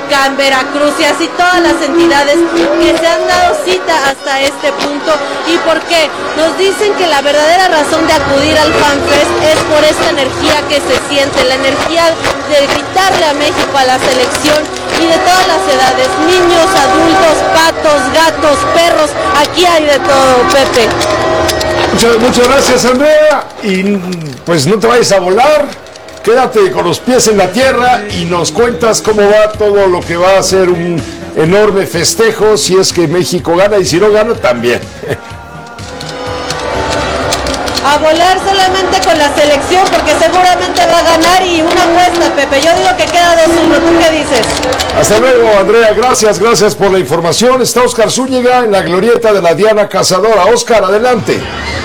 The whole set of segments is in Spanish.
Michoacán, Veracruz y así todas las entidades que se han dado cita hasta este punto. ¿Y por qué? Nos dicen que la verdadera razón de acudir al FanFest es por esta energía que se siente, la energía de gritarle a México, a la selección y de todas las edades, niños, adultos, patos, gatos, perros, aquí hay de todo, Pepe. Muchas gracias, Andrea, y pues no te vayas a volar, quédate con los pies en la tierra y nos cuentas cómo va todo lo que va a ser un enorme festejo si es que México gana y si no gana también. A volar solamente con la selección porque seguramente va a ganar y una apuesta, Pepe. Yo digo que queda 2-1. ¿Tú qué dices? Hasta luego, Andrea. Gracias por la información. Está Oscar Zúñiga en la glorieta de la Diana Cazadora. Oscar, adelante.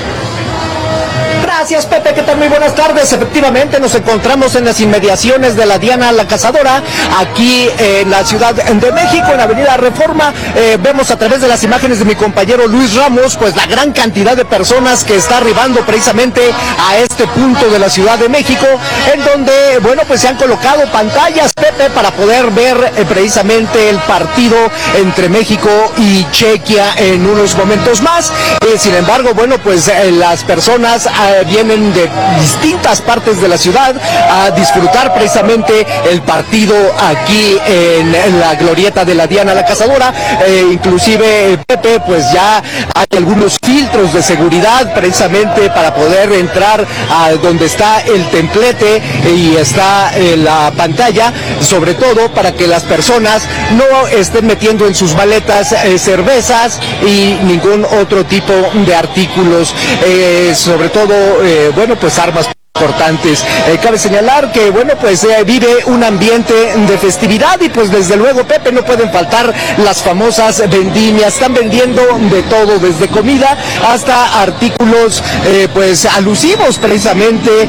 Gracias, Pepe, ¿qué tal? Muy buenas tardes. Efectivamente, nos encontramos en las inmediaciones de la Diana la Cazadora, aquí en la Ciudad de México, en Avenida Reforma. Vemos a través de las imágenes de mi compañero Luis Ramos, pues la gran cantidad de personas que está arribando precisamente a este punto de la Ciudad de México, en donde, bueno, pues se han colocado pantallas, Pepe, para poder ver precisamente el partido entre México y Chequia en unos momentos más. Sin embargo, bueno, pues las personas vienen de distintas partes de la ciudad a disfrutar precisamente el partido aquí en la glorieta de la Diana la Cazadora. Inclusive, Pepe, pues ya hay algunos filtros de seguridad precisamente para poder entrar a donde está el templete y está la pantalla, sobre todo para que las personas no estén metiendo en sus maletas cervezas y ningún otro tipo de artículos, sobre todo bueno, pues armas importantes. Cabe señalar que, bueno, pues vive un ambiente de festividad y pues desde luego, Pepe, no pueden faltar las famosas vendimias. Están vendiendo de todo, desde comida hasta artículos pues alusivos precisamente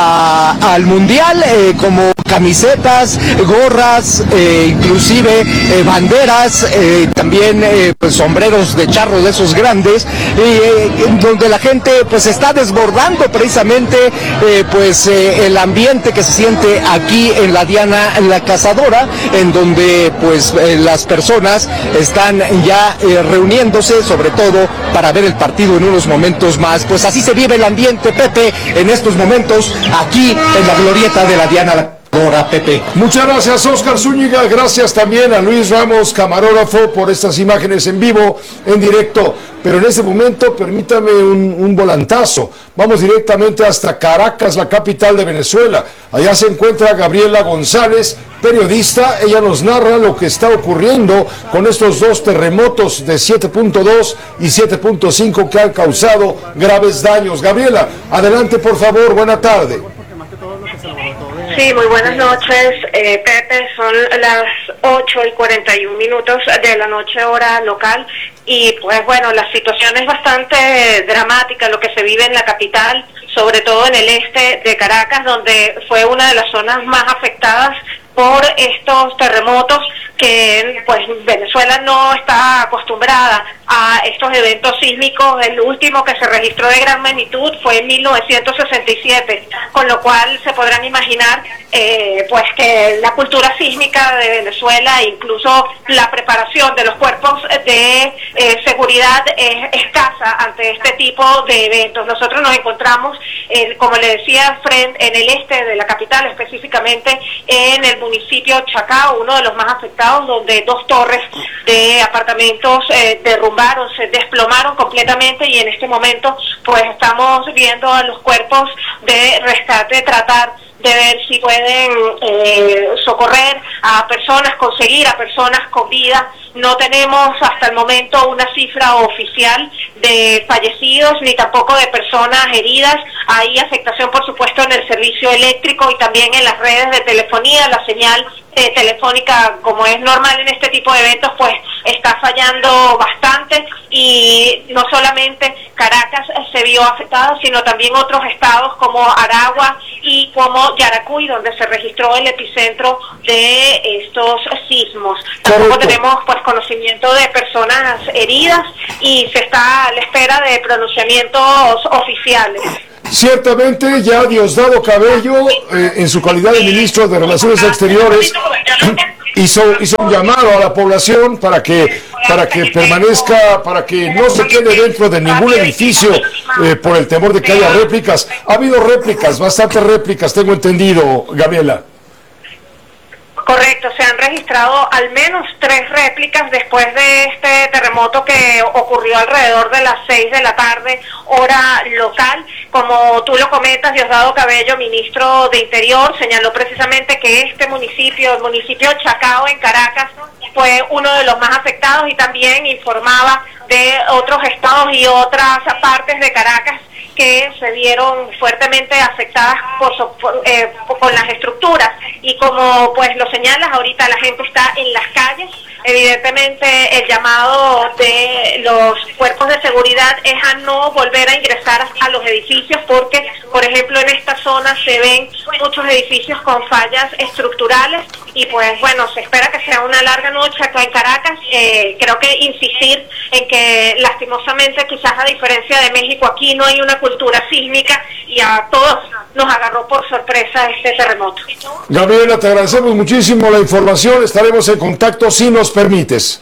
al mundial, como camisetas, gorras, inclusive banderas, también pues sombreros de charro de esos grandes, donde la gente pues está desbordando precisamente pues el ambiente que se siente aquí en la Diana la Cazadora, en donde pues las personas están ya reuniéndose, sobre todo para ver el partido en unos momentos más. Pues así se vive el ambiente, Pepe, en estos momentos aquí en la glorieta de la Diana la Cazadora, Pepe. Muchas gracias, Oscar Zúñiga. Gracias también a Luis Ramos, camarógrafo, por estas imágenes en vivo, en directo. Pero en este momento, permítame un volantazo. Vamos directamente hasta Caracas, la capital de Venezuela. Allá se encuentra Gabriela González, periodista. Ella nos narra lo que está ocurriendo con estos dos terremotos de 7.2 y 7.5 que han causado graves daños. Gabriela, adelante, por favor. Buena tarde. Sí, muy buenas noches, Pepe. Son las 8:41 de la noche, hora local, y pues bueno, la situación es bastante dramática, lo que se vive en la capital, sobre todo en el este de Caracas, donde fue una de las zonas más afectadas por estos terremotos, que pues Venezuela no está acostumbrada a estos eventos sísmicos. El último que se registró de gran magnitud fue en 1967, con lo cual se podrán imaginar pues que la cultura sísmica de Venezuela, incluso la preparación de los cuerpos de seguridad, es escasa ante este tipo de eventos. Nosotros nos encontramos, como le decía, en el este de la capital, específicamente en el municipio Chacao, uno de los más afectados, donde 2 torres de apartamentos derrumbaron, se desplomaron completamente, y en este momento pues estamos viendo a los cuerpos de rescate tratar de ver si pueden socorrer a personas, conseguir a personas con vida. No tenemos hasta el momento una cifra oficial de fallecidos ni tampoco de personas heridas. Hay afectación, por supuesto, en el servicio eléctrico y también en las redes de telefonía. La señal telefónica, como es normal en este tipo de eventos, pues está fallando bastante, y no solamente Caracas se vio afectada, sino también otros estados como Aragua y como Yaracuy, donde se registró el epicentro de estos sismos. Tampoco tenemos pues conocimiento de personas heridas y se está a la espera de pronunciamientos oficiales. Ciertamente ya Diosdado Cabello, en su calidad de ministro de Relaciones Exteriores, hizo un llamado a la población para que permanezca, para que no se quede dentro de ningún edificio por el temor de que haya réplicas. Ha habido réplicas, bastantes réplicas, tengo entendido, Gabriela. Correcto, se han registrado al menos 3 réplicas después de este terremoto que ocurrió alrededor de las 6 de la tarde, hora local. Como tú lo comentas, Diosdado Cabello, ministro de Interior, señaló precisamente que este municipio, el municipio Chacao en Caracas, fue uno de los más afectados, y también informaba de otros estados y otras partes de Caracas que se vieron fuertemente afectadas con las estructuras. Y como pues lo señalas, ahorita la gente está en las calles. Evidentemente el llamado de los cuerpos de seguridad es a no volver a ingresar a los edificios, porque por ejemplo en esta zona se ven muchos edificios con fallas estructurales, y pues bueno, se espera que sea una larga noche acá en Caracas. Creo que insistir en que lastimosamente, quizás a diferencia de México, aquí no hay una cultura sísmica y a todos nos agarró por sorpresa este terremoto. Gabriela, te agradecemos muchísimo la información, estaremos en contacto si nos permites.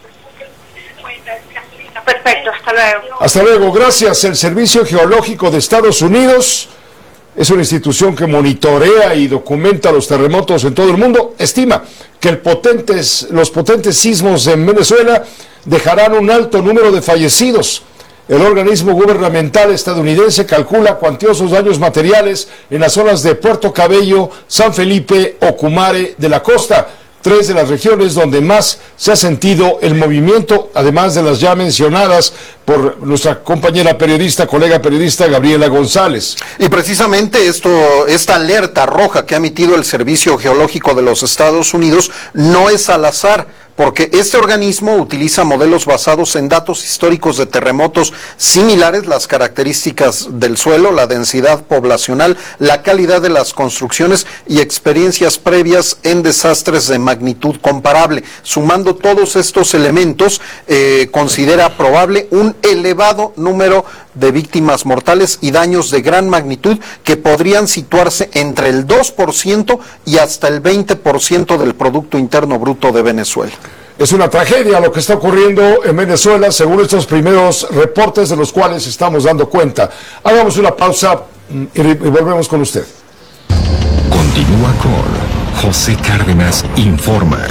Perfecto, hasta luego. Hasta luego, gracias. El Servicio Geológico de Estados Unidos es una institución que monitorea y documenta los terremotos en todo el mundo. Estima que los potentes sismos en Venezuela dejarán un alto número de fallecidos. El organismo gubernamental estadounidense calcula cuantiosos daños materiales en las zonas de Puerto Cabello, San Felipe o Cumare de la Costa, 3 de las regiones donde más se ha sentido el movimiento, además de las ya mencionadas por nuestra colega periodista Gabriela González. Y precisamente esta alerta roja que ha emitido el Servicio Geológico de los Estados Unidos no es al azar, porque este organismo utiliza modelos basados en datos históricos de terremotos similares, las características del suelo, la densidad poblacional, la calidad de las construcciones y experiencias previas en desastres de magnitud comparable. Sumando todos estos elementos, considera probable un elevado número de víctimas mortales y daños de gran magnitud que podrían situarse entre el 2% y hasta el 20% del Producto Interno Bruto de Venezuela. Es una tragedia lo que está ocurriendo en Venezuela, según estos primeros reportes de los cuales estamos dando cuenta. Hagamos una pausa y volvemos con usted. Continúa con José Cárdenas Informa.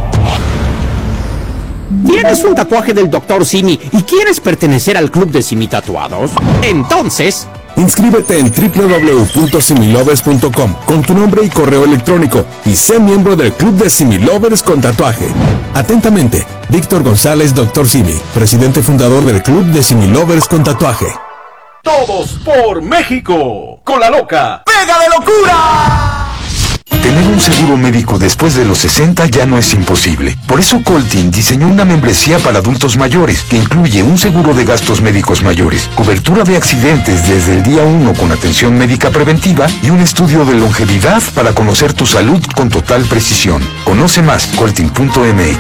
¿Tienes un tatuaje del Dr. Simi y quieres pertenecer al club de Simi Tatuados? Entonces, inscríbete en www.similovers.com con tu nombre y correo electrónico y sé miembro del club de Similovers con tatuaje. Atentamente, Víctor González, Dr. Simi, presidente fundador del club de Similovers con tatuaje. Todos por México, con la loca ¡Pega de locura! Tener un seguro médico después de los 60 ya no es imposible. Por eso Coltin diseñó una membresía para adultos mayores que incluye un seguro de gastos médicos mayores, cobertura de accidentes desde el día 1 con atención médica preventiva y un estudio de longevidad para conocer tu salud con total precisión. Conoce más, coltin.mx.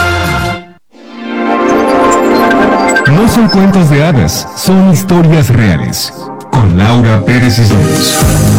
No son cuentos de hadas, son historias reales. Con Laura Pérez Cisneros.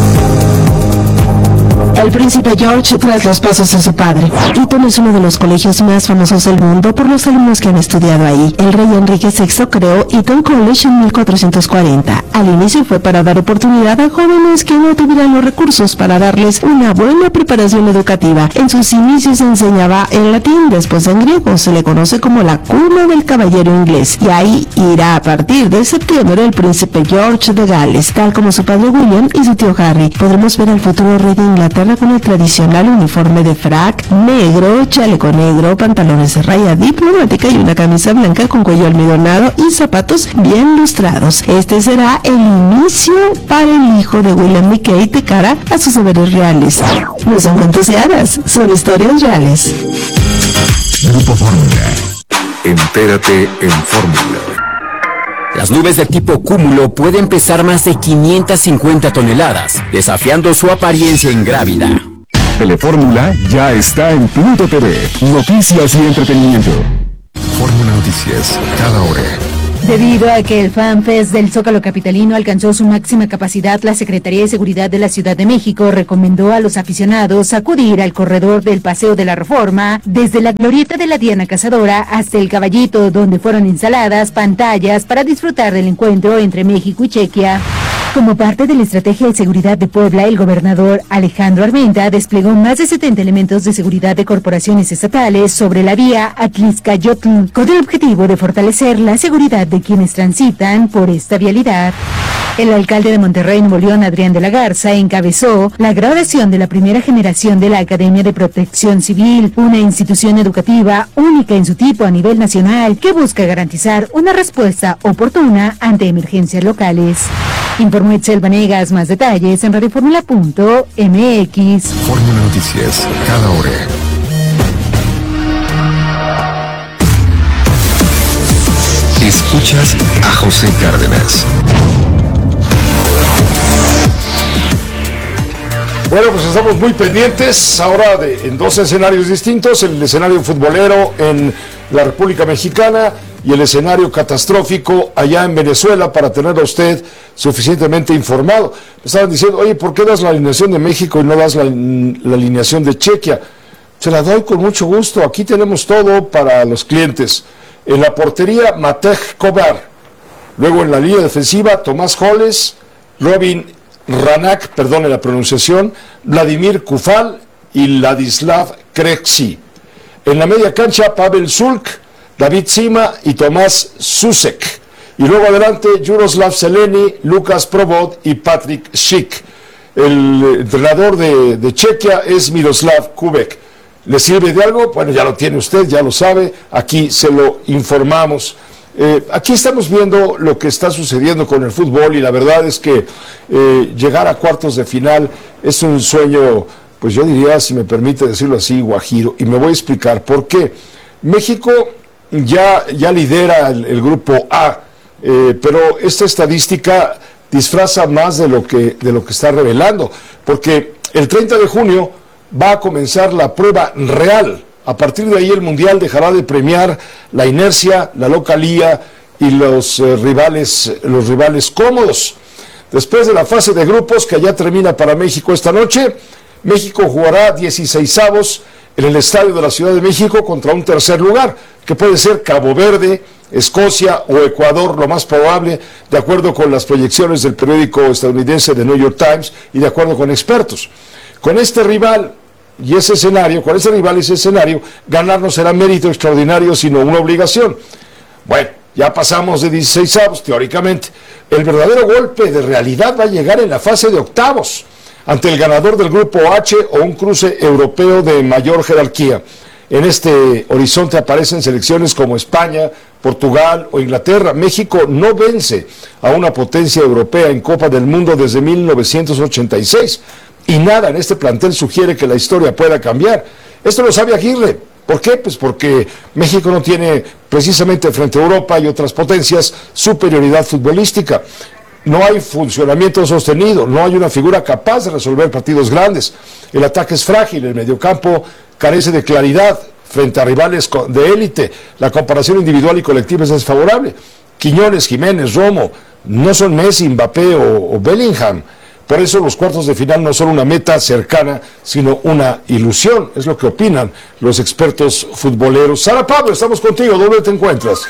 El príncipe George tras los pasos de su padre. Eton es uno de los colegios más famosos del mundo por los alumnos que han estudiado ahí. El rey Enrique VI creó Eton College en 1440. Al inicio fue para dar oportunidad a jóvenes que no tuvieran los recursos para darles una buena preparación educativa. En sus inicios se enseñaba en latín, después en griego. Se le conoce como la cuna del caballero inglés. Y ahí irá a partir de septiembre el príncipe George de Gales, tal como su padre William y su tío Harry. Podremos ver al futuro rey de Inglaterra con el tradicional uniforme de frac negro, chaleco negro, pantalones de raya diplomática y una camisa blanca con cuello almidonado y zapatos bien lustrados. Este será el inicio para el hijo de William y Kate de cara a sus deberes reales. No son cuentos de hadas, son historias reales. Grupo Fórmula. Entérate en Fórmula. las nubes de tipo cúmulo pueden pesar más de 550 toneladas, desafiando su apariencia ingrávida. Telefórmula ya está en Pluto TV. Noticias y entretenimiento. Fórmula Noticias, cada hora Debido a que el FanFest del Zócalo capitalino alcanzó su máxima capacidad, la Secretaría de Seguridad de la Ciudad de México recomendó a los aficionados acudir al corredor del Paseo de la Reforma, desde la glorieta de la Diana Cazadora hasta el Caballito, donde fueron instaladas pantallas para disfrutar del encuentro entre México y Chequia. Como parte de la estrategia de seguridad de Puebla, el gobernador Alejandro Armenta desplegó más de 70 elementos de seguridad de corporaciones estatales sobre la vía Atliscayotl, con el objetivo de fortalecer la seguridad de quienes transitan por esta vialidad. El alcalde de Monterrey, Nuevo León, Adrián de la Garza, encabezó la graduación de la primera generación de la Academia de Protección Civil, una institución educativa única en su tipo a nivel nacional que busca garantizar una respuesta oportuna ante emergencias locales. Informó Itzel Vanegas. Más detalles en radioformula.mx. Fórmula Noticias, cada hora. Escuchas a José Cárdenas. Bueno, pues estamos muy pendientes ahora en dos escenarios distintos, el escenario futbolero en la República Mexicana y el escenario catastrófico allá en Venezuela, para tener a usted suficientemente informado. Me estaban diciendo, oye, ¿por qué das la alineación de México y no das la alineación de Chequia? Se la doy con mucho gusto, aquí tenemos todo para los clientes. En la portería, Matej Kovar. Luego en la línea defensiva, Tomás Holes, Robin Ranak, perdone la pronunciación, Vladimir Kufal y Ladislav Krejci. En la media cancha, Pavel Zulk, David Sima y Tomás Susek. Y luego adelante, Juroslav Zeleny, Lucas Probot y Patrick Schick. El entrenador de Chequia es Miroslav Kubek. ¿Le sirve de algo? Bueno, ya lo tiene usted, ya lo sabe, aquí se lo informamos. Aquí estamos viendo lo que está sucediendo con el fútbol y la verdad es que llegar a cuartos de final es un sueño, pues yo diría, si me permite decirlo así, guajiro, y me voy a explicar por qué. México ya lidera el grupo A, pero esta estadística disfraza más de lo que está revelando, porque el 30 de junio va a comenzar la prueba real. A partir de ahí el Mundial dejará de premiar la inercia, la localía y los rivales cómodos. Después de la fase de grupos que ya termina para México esta noche, México jugará 16avos en el estadio de la Ciudad de México contra un tercer lugar, que puede ser Cabo Verde, Escocia o Ecuador, lo más probable, de acuerdo con las proyecciones del periódico estadounidense The New York Times y de acuerdo con expertos. Con este rival y ese escenario, ganar no será mérito extraordinario, sino una obligación. Bueno, ya pasamos de 16avos, teóricamente. El verdadero golpe de realidad va a llegar en la fase de octavos, ante el ganador del grupo H o un cruce europeo de mayor jerarquía. En este horizonte aparecen selecciones como España, Portugal o Inglaterra. México no vence a una potencia europea en Copa del Mundo desde 1986. Y nada en este plantel sugiere que la historia pueda cambiar. Esto lo sabe Aguirre. ¿Por qué? Pues porque México no tiene, precisamente frente a Europa y otras potencias, superioridad futbolística. No hay funcionamiento sostenido, no hay una figura capaz de resolver partidos grandes. El ataque es frágil, el mediocampo carece de claridad frente a rivales de élite. La comparación individual y colectiva es desfavorable. Quiñones, Jiménez, Romo no son Messi, Mbappé o Bellingham. Por eso los cuartos de final no son una meta cercana, sino una ilusión. Es lo que opinan los expertos futboleros. Sara Pablo, estamos contigo. ¿Dónde te encuentras?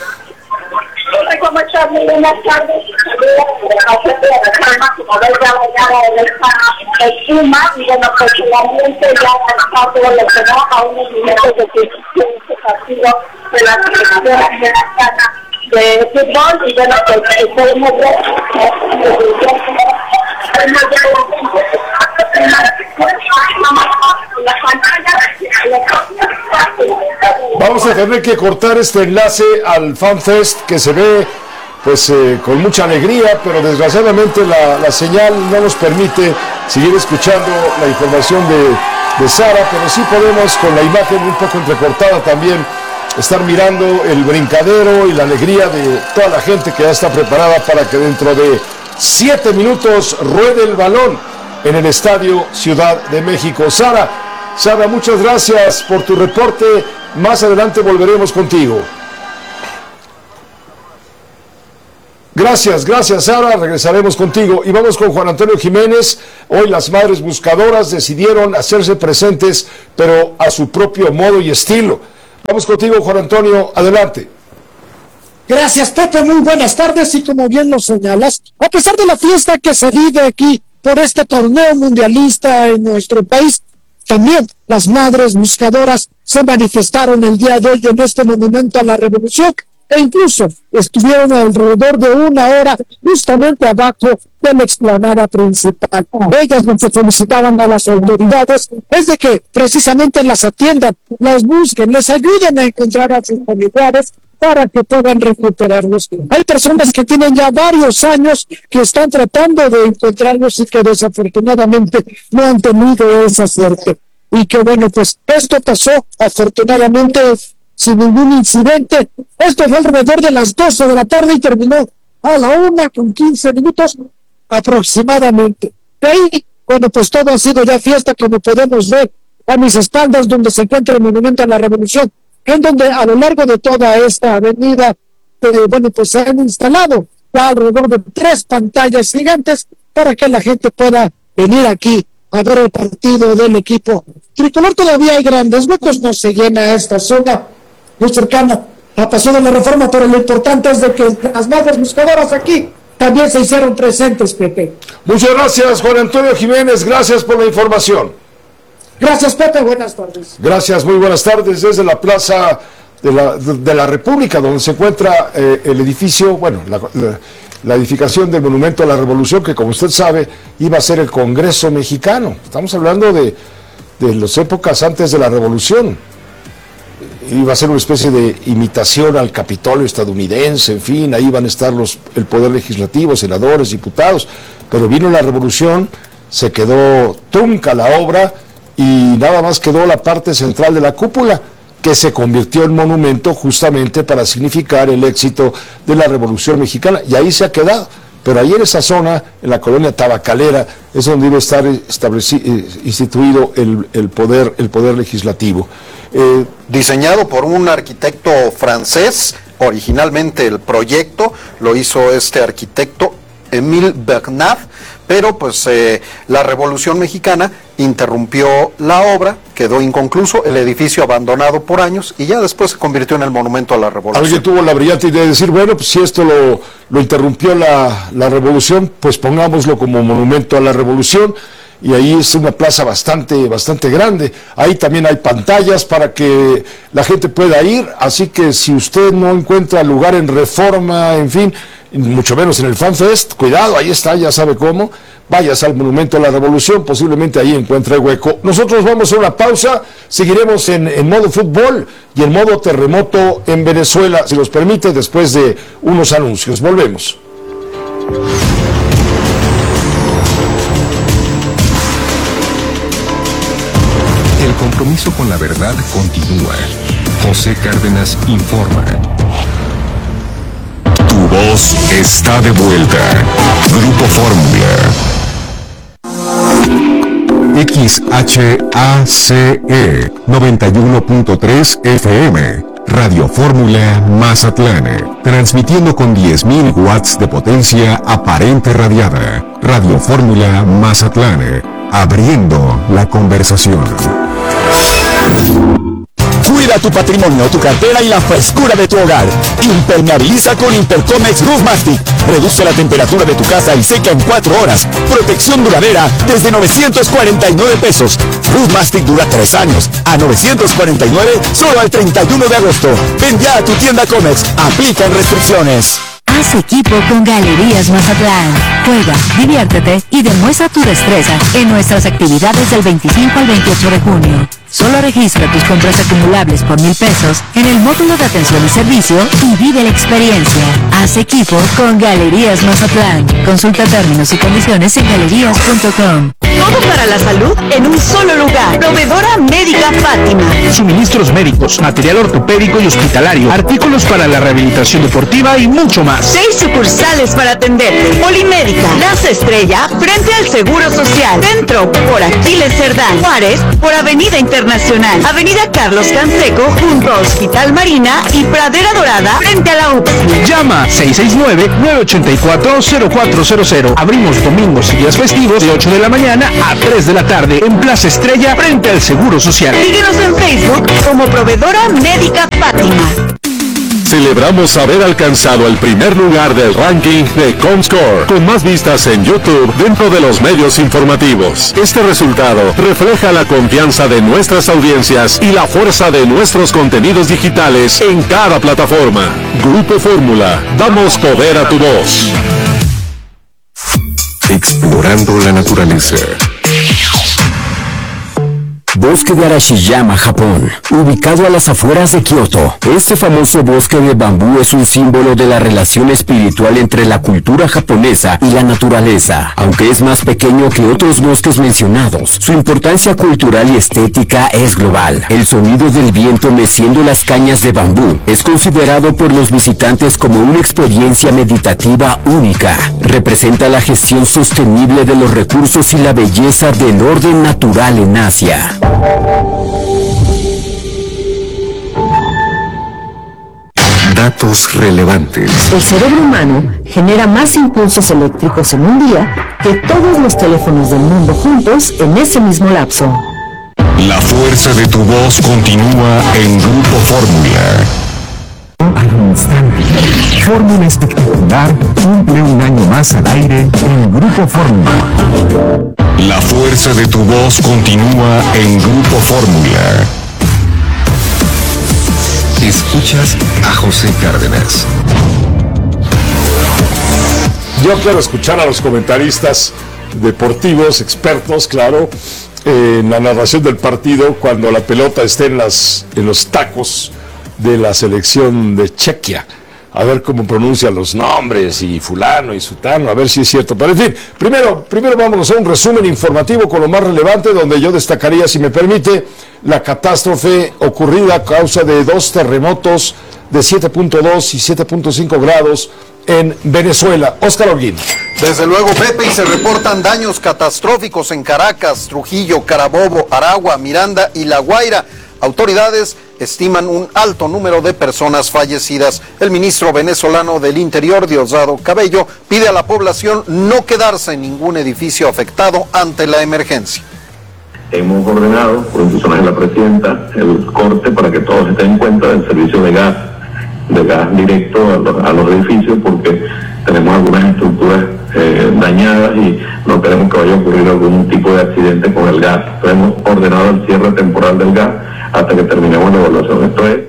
¿Cómo estás? Muy buenas tardes. Y bueno, pues finalmente ya está todo lo que va a unos minutos de que este partido de la selección mexicana de fútbol. Y bueno, pues podemos ver Vamos a tener que cortar este enlace al FanFest, que se ve pues con mucha alegría, pero desgraciadamente la señal no nos permite seguir escuchando la información de Sara, pero sí podemos, con la imagen un poco entrecortada también, estar mirando el brincadero y la alegría de toda la gente que ya está preparada para que dentro de 7 minutos ruede el balón en el Estadio Ciudad de México. Sara, muchas gracias por tu reporte. Más adelante volveremos contigo. Gracias, Sara, regresaremos contigo. Y vamos con Juan Antonio Jiménez. Hoy las madres buscadoras decidieron hacerse presentes, pero a su propio modo y estilo. Vamos contigo, Juan Antonio, adelante. Gracias, Pepe, muy buenas tardes, y como bien lo señalas, a pesar de la fiesta que se vive aquí por este torneo mundialista en nuestro país, también las madres buscadoras se manifestaron el día de hoy en este monumento a la Revolución, e incluso estuvieron alrededor de 1 hora justamente abajo de la explanada principal. Ellas lo que solicitaban a las autoridades es de que precisamente las atiendan, las busquen, les ayuden a encontrar a sus familiares para que puedan recuperarlos. Hay personas que tienen ya varios años que están tratando de encontrarlos y que desafortunadamente no han tenido esa suerte. Y que bueno, pues esto pasó afortunadamente sin ningún incidente. Esto fue alrededor de las 12 de la tarde y terminó a la 1:15 aproximadamente. De ahí, bueno, pues todo ha sido ya fiesta, como podemos ver a mis espaldas, donde se encuentra el Monumento a la Revolución, en donde a lo largo de toda esta avenida, bueno, pues se han instalado ya alrededor de 3 pantallas gigantes para que la gente pueda venir aquí a ver el partido del equipo tricolor. Todavía hay grandes huecos, no se llena esta zona muy cercana a Paseo de la Reforma, pero lo importante es de que las madres buscadoras aquí también se hicieron presentes, Pepe. Muchas gracias, Juan Antonio Jiménez, gracias por la información. Gracias, Pepe, buenas tardes. Gracias, muy buenas tardes, desde la Plaza de la República, donde se encuentra el edificio, bueno, la edificación del Monumento a la Revolución, que como usted sabe, iba a ser el Congreso mexicano. Estamos hablando de las épocas antes de la Revolución. Iba a ser una especie de imitación al Capitolio estadounidense, en fin, ahí van a estar el Poder Legislativo, senadores, diputados, pero vino la Revolución, se quedó trunca la obra, y nada más quedó la parte central de la cúpula, que se convirtió en monumento justamente para significar el éxito de la Revolución Mexicana, y ahí se ha quedado. Pero ahí en esa zona, en la colonia tabacalera, es donde iba a estar instituido el poder legislativo. Diseñado por un arquitecto francés, originalmente el proyecto lo hizo este arquitecto Émile Bernard, pero pues la Revolución Mexicana interrumpió la obra, quedó inconcluso, el edificio abandonado por años, y ya después se convirtió en el Monumento a la Revolución. Alguien tuvo la brillante idea de decir, bueno, pues si esto lo interrumpió la Revolución, pues pongámoslo como Monumento a la Revolución, y ahí es una plaza bastante grande. Ahí también hay pantallas para que la gente pueda ir, así que si usted no encuentra lugar en Reforma, en fin, mucho menos en el FanFest, cuidado, ahí está, ya sabe cómo, vayas al Monumento a la Revolución, posiblemente ahí encuentre hueco. Nosotros vamos a una pausa, seguiremos en modo fútbol y en modo terremoto en Venezuela, si nos permite, después de unos anuncios. Volvemos. El compromiso con la verdad continúa. José Cárdenas informa. Tu voz está de vuelta. Grupo Fórmula. XHACE 91.3 FM. Radio Fórmula Mazatlán. Transmitiendo con 10.000 watts de potencia aparente radiada. Radio Fórmula Mazatlán. Abriendo la conversación. Cuida tu patrimonio, tu cartera y la frescura de tu hogar. Impermeabiliza con Intercomex Roof Mastic. Reduce la temperatura de tu casa y seca en 4 horas. Protección duradera desde 949 pesos. Roof Mastic dura 3 años. A 949 solo al 31 de agosto. Ven ya a tu tienda Comex. Aplican restricciones. Haz equipo con Galerías Mazatlán. Juega, diviértete y demuestra tu destreza en nuestras actividades del 25 al 28 de junio. Solo registra tus compras acumulables por 1,000 pesos en el módulo de atención y servicio y vive la experiencia. Haz equipo con Galerías Mazatlán. Consulta términos y condiciones en galerías.com. Todo para la salud en un solo lugar. Proveedora Médica Fátima. Suministros médicos, material ortopédico y hospitalario, artículos para la rehabilitación deportiva y mucho más. 6 sucursales para atenderte. Polimédica, Plaza Estrella, frente al Seguro Social. Centro, por Aquiles Cerdán. Juárez, por Avenida Internacional. Avenida Carlos Canseco, junto a Hospital Marina y Pradera Dorada, frente a la UPS. Llama 669-984-0400. Abrimos domingos y días festivos de 8 de la mañana a 3 de la tarde en Plaza Estrella, frente al Seguro Social. Síguenos en Facebook como Proveedora Médica Fátima. Celebramos haber alcanzado el primer lugar del ranking de Comscore, con más vistas en YouTube dentro de los medios informativos. Este resultado refleja la confianza de nuestras audiencias y la fuerza de nuestros contenidos digitales en cada plataforma. Grupo Fórmula, damos poder a tu voz. Explorando la naturaleza. Bosque de Arashiyama, Japón, ubicado a las afueras de Kioto. Este famoso bosque de bambú es un símbolo de la relación espiritual entre la cultura japonesa y la naturaleza. Aunque es más pequeño que otros bosques mencionados, su importancia cultural y estética es global. El sonido del viento meciendo las cañas de bambú es considerado por los visitantes como una experiencia meditativa única. Representa la gestión sostenible de los recursos y la belleza del orden natural en Asia. Datos relevantes. El cerebro humano genera más impulsos eléctricos en un día que todos los teléfonos del mundo juntos en ese mismo lapso. La fuerza de tu voz continúa en Grupo Fórmula. Al instante, Fórmula Espectacular cumple un año más al aire en Grupo Fórmula. La fuerza de tu voz continúa en Grupo Fórmula. Escuchas a José Cárdenas. Yo quiero escuchar a los comentaristas deportivos, expertos, claro, en la narración del partido cuando la pelota esté en los tacos de la selección de Chequia. A ver cómo pronuncian los nombres y fulano y sutano, a ver si es cierto. Pero en fin, primero vámonos a un resumen informativo con lo más relevante, donde yo destacaría, si me permite, la catástrofe ocurrida a causa de 2 terremotos de 7.2 y 7.5 grados en Venezuela. Óscar Holguín. Desde luego, Pepe, y se reportan daños catastróficos en Caracas, Trujillo, Carabobo, Aragua, Miranda y La Guaira. Autoridades estiman un alto número de personas fallecidas. El ministro venezolano del Interior, Diosdado Cabello, pide a la población no quedarse en ningún edificio afectado ante la emergencia. Hemos ordenado, por instrucciones de la presidenta, el corte para que todos se den cuenta del servicio de gas directo a los edificios, porque tenemos algunas estructuras dañadas y no queremos que vaya a ocurrir algún tipo de accidente con el gas. Entonces hemos ordenado el cierre temporal del gas hasta que terminemos la evaluación. Esto es.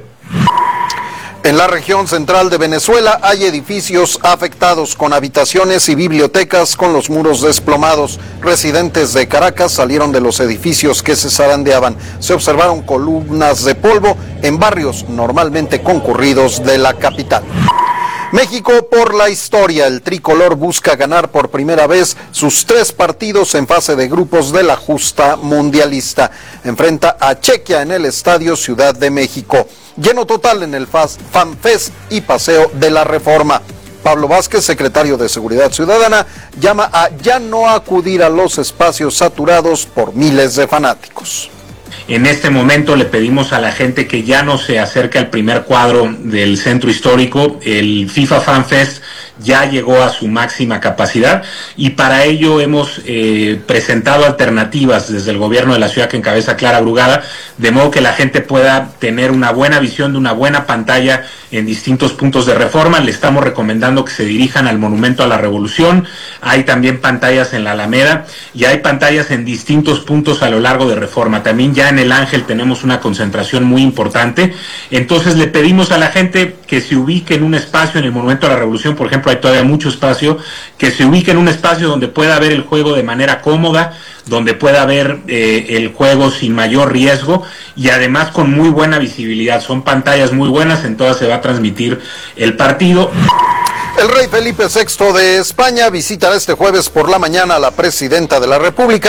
En la región central de Venezuela hay edificios afectados con habitaciones y bibliotecas con los muros desplomados. Residentes de Caracas salieron de los edificios que se zarandeaban. Se observaron columnas de polvo en barrios normalmente concurridos de la capital. México por la historia. El tricolor busca ganar por primera vez sus 3 partidos en fase de grupos de la justa mundialista. Enfrenta a Chequia en el Estadio Ciudad de México. Lleno total en el FanFest y Paseo de la Reforma. Pablo Vázquez, secretario de Seguridad Ciudadana, llama a ya no acudir a los espacios saturados por miles de fanáticos. En este momento le pedimos a la gente que ya no se acerque al primer cuadro del centro histórico. El FIFA Fan Fest ya llegó a su máxima capacidad y para ello hemos presentado alternativas desde el gobierno de la ciudad que encabeza Clara Brugada, de modo que la gente pueda tener una buena visión de una buena pantalla en distintos puntos de Reforma. Le estamos recomendando que se dirijan al Monumento a la Revolución. Hay también pantallas en la Alameda y hay pantallas en distintos puntos a lo largo de Reforma. También ya en el Ángel tenemos una concentración muy importante. Entonces le pedimos a la gente que se ubique en un espacio en el Monumento a la Revolución, por ejemplo, hay todavía mucho espacio, que se ubique en un espacio donde pueda ver el juego de manera cómoda, donde pueda ver el juego sin mayor riesgo y además con muy buena visibilidad. Son pantallas muy buenas, en todas se va a transmitir el partido. El rey Felipe VI de España visitará este jueves por la mañana a la presidenta de la República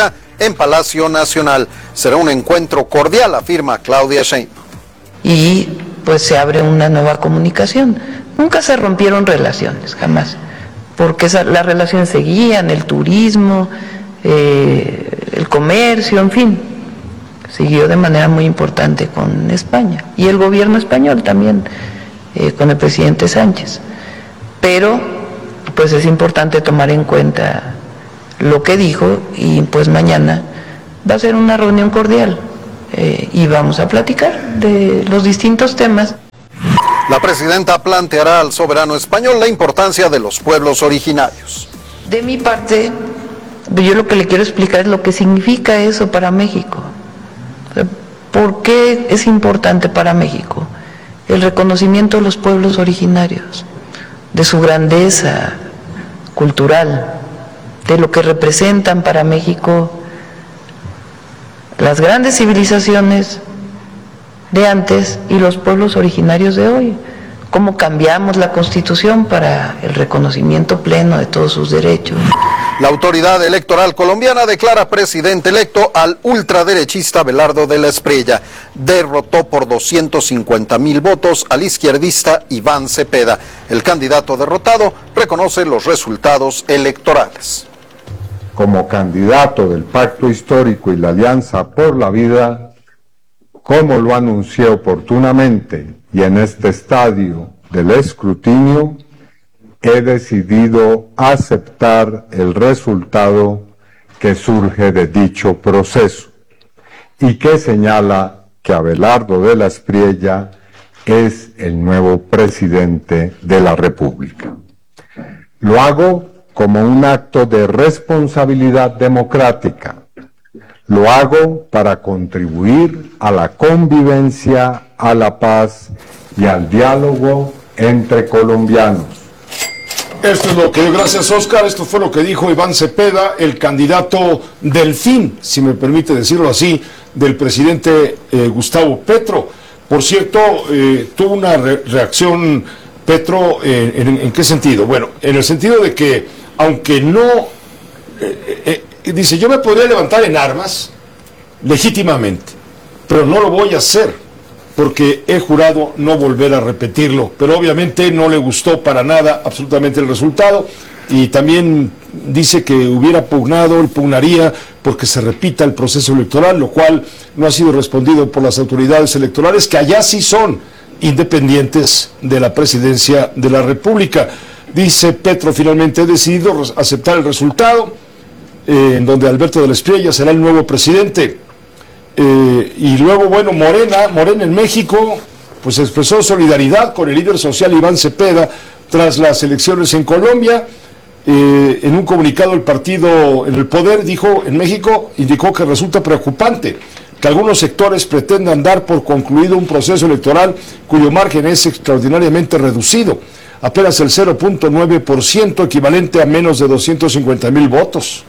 en Palacio Nacional. Será un encuentro cordial, afirma Claudia Sheinbaum. Y pues se abre una nueva comunicación. Nunca se rompieron relaciones, jamás, porque las relaciones seguían, el turismo, el comercio, en fin, siguió de manera muy importante con España y el gobierno español también, con el presidente Sánchez. Pero pues es importante tomar en cuenta lo que dijo y pues mañana va a ser una reunión cordial y vamos a platicar de los distintos temas. La presidenta planteará al soberano español la importancia de los pueblos originarios. De mi parte, yo lo que le quiero explicar es lo que significa eso para México. ¿Por qué es importante para México el reconocimiento de los pueblos originarios, de su grandeza cultural, de lo que representan para México las grandes civilizaciones de antes y los pueblos originarios de hoy? ¿Cómo cambiamos la Constitución para el reconocimiento pleno de todos sus derechos? La autoridad electoral colombiana declara presidente electo al ultraderechista Abelardo de la Espriella. Derrotó por 250,000 votos al izquierdista Iván Cepeda. El candidato derrotado reconoce los resultados electorales. Como candidato del Pacto Histórico y la Alianza por la Vida, como lo anuncié oportunamente y en este estadio del escrutinio, he decidido aceptar el resultado que surge de dicho proceso y que señala que Abelardo de la Espriella es el nuevo presidente de la República. Lo hago como un acto de responsabilidad democrática. Lo hago para contribuir a la convivencia, a la paz y al diálogo entre colombianos. Esto es lo que, gracias Oscar, esto fue lo que dijo Iván Cepeda, el candidato delfín, si me permite decirlo así, del presidente Gustavo Petro. Por cierto, tuvo una reacción Petro, ¿en qué sentido? Bueno, en el sentido de que, aunque no, dice, yo me podría levantar en armas legítimamente, pero no lo voy a hacer, porque he jurado no volver a repetirlo. Pero obviamente no le gustó para nada absolutamente el resultado, y también dice que pugnaría porque se repita el proceso electoral, lo cual no ha sido respondido por las autoridades electorales, que allá sí son independientes de la presidencia de la República. Dice Petro, finalmente he decidido aceptar el resultado, en donde Alberto de la Espriella será el nuevo presidente. Y luego, bueno, Morena en México, pues expresó solidaridad con el líder social Iván Cepeda tras las elecciones en Colombia. En un comunicado, el partido en el poder en México indicó que resulta preocupante que algunos sectores pretendan dar por concluido un proceso electoral cuyo margen es extraordinariamente reducido, apenas el 0.9%, equivalente a menos de 250,000 votos.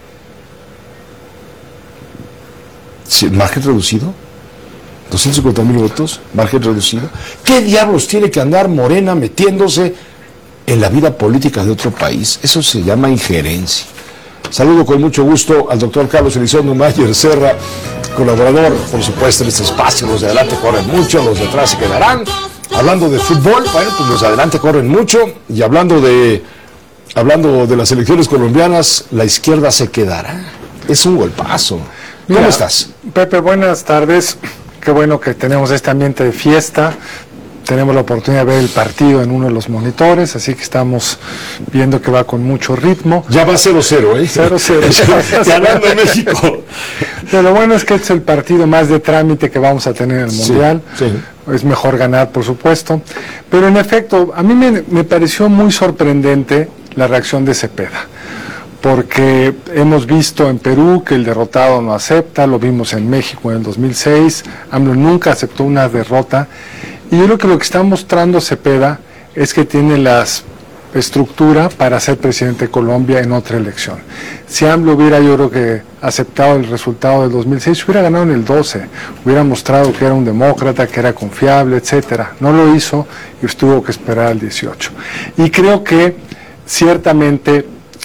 ¿Margen reducido? ¿250,000 votos? ¿Margen reducido? ¿Qué diablos tiene que andar Morena metiéndose en la vida política de otro país? Eso se llama injerencia. Saludo con mucho gusto al doctor Carlos Elizondo Mayer Serra, colaborador, por supuesto, en este espacio. Los de adelante corren mucho, los de atrás se quedarán. Hablando de fútbol, bueno, pues los de adelante corren mucho. Y hablando de las elecciones colombianas, la izquierda se quedará. Es un golpazo. ¿Cómo estás? Pepe, buenas tardes. Qué bueno que tenemos este ambiente de fiesta. Tenemos la oportunidad de ver el partido en uno de los monitores, así que estamos viendo que va con mucho ritmo. Ya va 0-0, ¿eh? 0-0. Ganando México. Pero lo bueno es que este es el partido más de trámite que vamos a tener en el Mundial. Sí. Es mejor ganar, por supuesto. Pero en efecto, a mí me pareció muy sorprendente la reacción de Cepeda, porque hemos visto en Perú que el derrotado no acepta, lo vimos en México en el 2006, AMLO nunca aceptó una derrota, y yo creo que lo que está mostrando Cepeda es que tiene la estructura para ser presidente de Colombia en otra elección. Si AMLO hubiera, yo creo que, aceptado el resultado del 2006, hubiera ganado en el 12, hubiera mostrado que era un demócrata, que era confiable, etcétera. No lo hizo y tuvo que esperar al 18. Y creo que, ciertamente,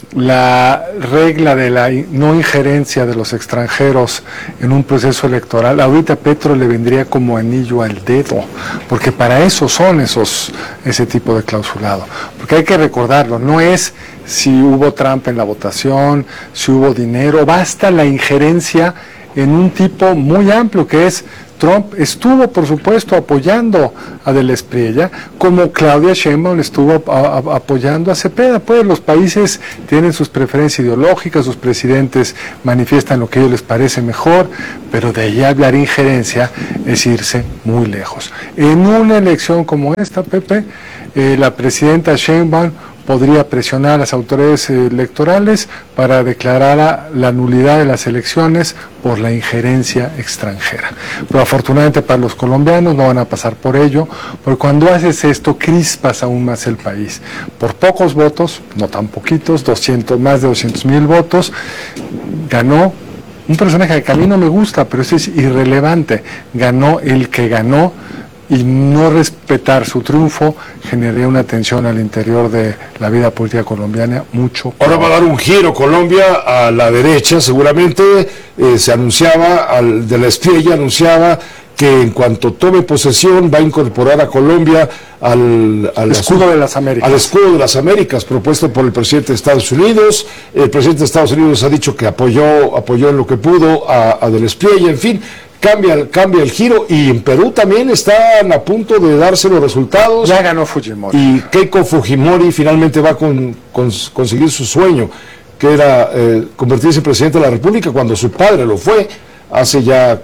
la regla de la no injerencia de los extranjeros en un proceso electoral, ahorita Petro le vendría como anillo al dedo, porque para eso son ese tipo de clausulado. Porque hay que recordarlo, no es si hubo trampa en la votación, si hubo dinero, basta la injerencia en un tipo muy amplio que es Trump. Estuvo, por supuesto, apoyando a Del Espriella, como Claudia Sheinbaum estuvo apoyando a Cepeda. Pues los países tienen sus preferencias ideológicas, sus presidentes manifiestan lo que a ellos les parece mejor, pero de ahí a hablar injerencia es irse muy lejos. En una elección como esta, Pepe, la presidenta Sheinbaum podría presionar a las autoridades electorales para declarar la nulidad de las elecciones por la injerencia extranjera. Pero afortunadamente para los colombianos no van a pasar por ello, porque cuando haces esto crispas aún más el país. Por pocos votos, no tan poquitos, más de 200,000 votos, ganó un personaje que a mí no me gusta, pero eso es irrelevante. Ganó el que ganó, y no respetar su triunfo generaría una tensión al interior de la vida política colombiana mucho. Ahora va a dar un giro Colombia a la derecha, seguramente. Se anunciaba, Del Espriella anunciaba que en cuanto tome posesión va a incorporar a Colombia al escudo de las Américas. Al escudo de las Américas, propuesto por el presidente de Estados Unidos. El presidente de Estados Unidos ha dicho que apoyó en lo que pudo a Del Espriella, en fin. Cambia el giro, y en Perú también están a punto de darse los resultados. Ya ganó Fujimori. Y Keiko Fujimori finalmente va a conseguir su sueño, que era convertirse en presidente de la República, cuando su padre lo fue, hace ya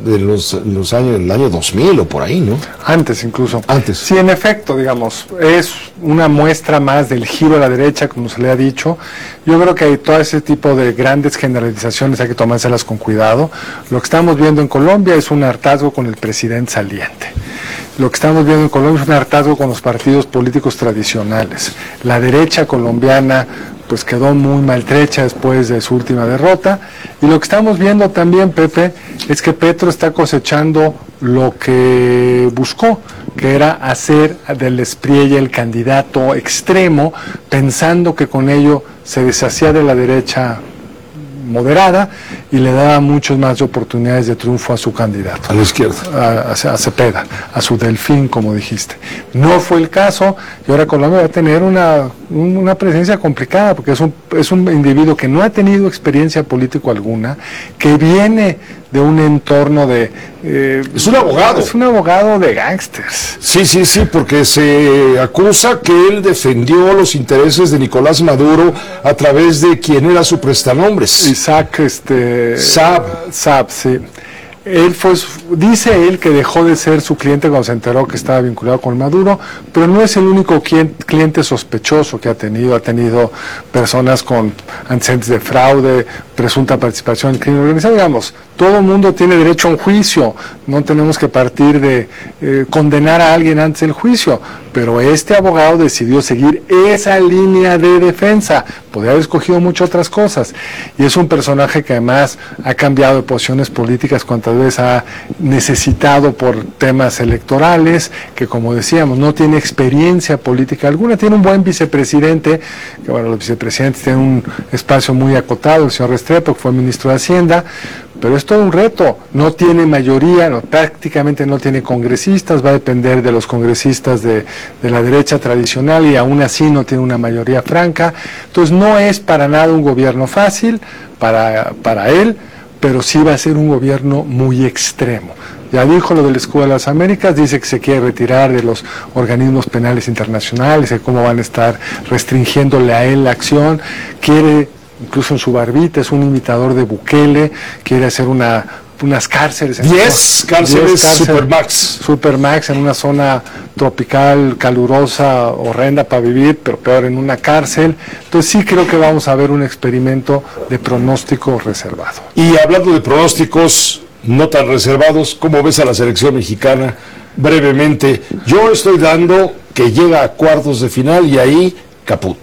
el año 2000 o por ahí, ¿no? Antes incluso. Antes. Sí, en efecto, digamos, es una muestra más del giro a la derecha, como se le ha dicho. Yo creo que hay todo ese tipo de grandes generalizaciones, hay que tomárselas con cuidado. Lo que estamos viendo en Colombia es un hartazgo con el presidente saliente. Lo que estamos viendo en Colombia es un hartazgo con los partidos políticos tradicionales. La derecha colombiana pues quedó muy maltrecha después de su última derrota, y lo que estamos viendo también, Pepe, es que Petro está cosechando lo que buscó, que era hacer Del Espriella el candidato extremo, pensando que con ello se deshacía de la derecha moderada y le daba muchas más oportunidades de triunfo a su candidato. A la izquierda. A Cepeda, a su delfín, como dijiste. No fue el caso, y ahora Colombia va a tener una presencia complicada, porque es un individuo que no ha tenido experiencia política alguna, que viene de un entorno es un abogado. Es un abogado de gángsters. Sí, porque se acusa que él defendió los intereses de Nicolás Maduro a través de quien era su prestanombres. Isaac, Saab, sí. Dice él que dejó de ser su cliente cuando se enteró que estaba vinculado con Maduro, pero no es el único cliente sospechoso que ha tenido personas con antecedentes de fraude, presunta participación en crimen organizado. Digamos, todo el mundo tiene derecho a un juicio, no tenemos que partir de condenar a alguien antes del juicio, pero este abogado decidió seguir esa línea de defensa. Podría haber escogido muchas otras cosas, y es un personaje que además ha cambiado de posiciones políticas cuantas veces ha necesitado por temas electorales, que como decíamos no tiene experiencia política alguna. Tiene un buen vicepresidente, que bueno, los vicepresidentes tienen un espacio muy acotado, el señor Restrepo, que fue ministro de Hacienda, pero es todo un reto. No tiene mayoría, prácticamente no tiene congresistas, va a depender de los congresistas de la derecha tradicional, y aún así no tiene una mayoría franca. Entonces no es para nada un gobierno fácil para él, pero sí va a ser un gobierno muy extremo. Ya dijo lo del escudo de las Américas, dice que se quiere retirar de los organismos penales internacionales, de cómo van a estar restringiéndole a él la acción, quiere, incluso en su barbita, es un imitador de Bukele, quiere hacer unas cárceles. 10 cárceles Supermax en una zona tropical, calurosa, horrenda para vivir, pero peor en una cárcel. Entonces sí creo que vamos a ver un experimento de pronóstico reservado. Y hablando de pronósticos no tan reservados, ¿cómo ves a la selección mexicana? Brevemente, yo estoy dando que llega a cuartos de final y ahí caput.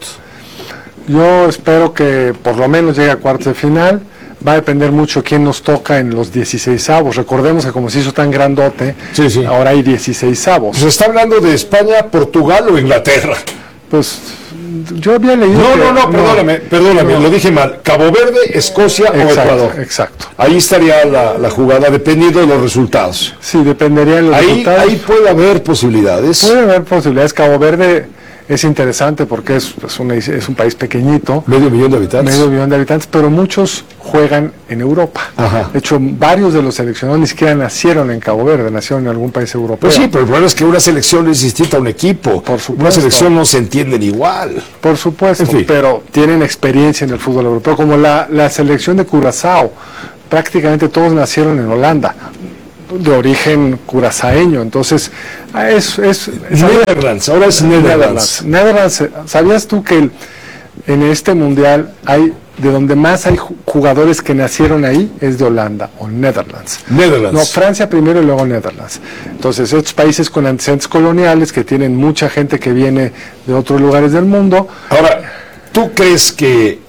Yo espero que por lo menos llegue a cuartos de final. Va a depender mucho quién nos toca en los 16avos. Recordemos que como se hizo tan grandote, ahora hay 16avos. Se está hablando de España, Portugal o Inglaterra. Pues Yo había leído. Perdóname, lo dije mal. Cabo Verde, Escocia o Ecuador. Exacto. Ahí estaría la jugada dependiendo de los resultados. Sí, dependería de los resultados. Ahí puede haber posibilidades. Puede haber posibilidades. Cabo Verde es interesante porque es un país pequeñito. Medio millón de habitantes, pero muchos juegan en Europa. Ajá. De hecho, varios de los seleccionados ni siquiera nacieron en Cabo Verde, nacieron en algún país europeo. Pues sí, pero el problema es que una selección es distinta a un equipo. Por supuesto. Una selección no se entienden igual. Por supuesto, en fin, pero tienen experiencia en el fútbol europeo, como la selección de Curazao. Prácticamente todos nacieron en Holanda, de origen curazaeño. Entonces, Netherlands, ahora es Netherlands. ¿Sabías tú que en este mundial de donde más hay jugadores que nacieron ahí es de Holanda o Netherlands? No, Francia primero y luego Netherlands. Entonces, estos países con antecedentes coloniales que tienen mucha gente que viene de otros lugares del mundo. Ahora, ¿tú crees que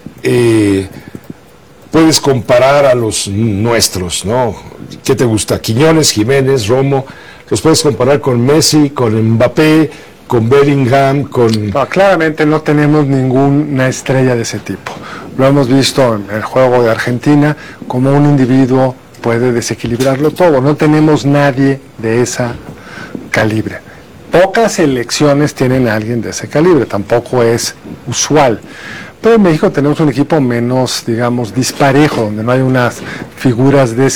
puedes comparar a los nuestros, no? ¿Qué te gusta? Quiñones, Jiménez, Romo, los puedes comparar con Messi, con Mbappé, con Bellingham, con... No, claramente no tenemos ninguna estrella de ese tipo. Lo hemos visto en el juego de Argentina, como un individuo puede desequilibrarlo todo. No tenemos nadie de esa calibre. Pocas selecciones tienen a alguien de ese calibre, tampoco es usual. Pero en México tenemos un equipo menos, digamos, disparejo, donde no hay unas figuras de